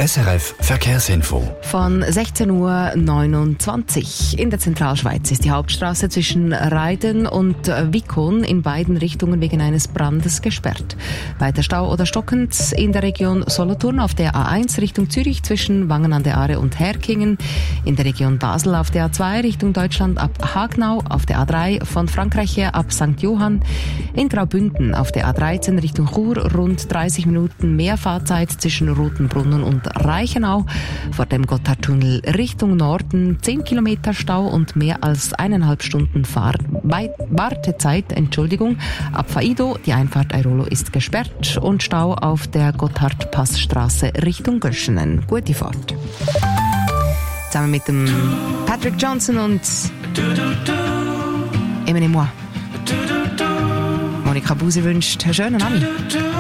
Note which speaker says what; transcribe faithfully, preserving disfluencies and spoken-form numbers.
Speaker 1: S R F Verkehrsinfo.
Speaker 2: Von sechzehn Uhr neunundzwanzig. In der Zentralschweiz ist die Hauptstraße zwischen Reiden und Wickon in beiden Richtungen wegen eines Brandes gesperrt. Weiter Stau oder stockend in der Region Solothurn auf der A eins Richtung Zürich zwischen Wangen an der Aare und Herkingen. In der Region Basel auf der A zwei Richtung Deutschland ab Hagnau. Auf der A drei von Frankreich her ab Sankt Johann. In Graubünden auf der A dreizehn Richtung Chur rund dreißig Minuten mehr Fahrzeit zwischen Rotenbrunnen und Reichenau. Vor dem Gotthardtunnel Richtung Norden zehn Kilometer Stau und mehr als eineinhalb Stunden Fahr- Wartezeit. Entschuldigung. Ab Faido, die Einfahrt Airolo ist gesperrt und Stau auf der Gotthardpassstraße Richtung Göschenen. Gute Fahrt. Zusammen mit dem Patrick Johnson und Eminem Moi. Monika Busi wünscht einen schönen Abend.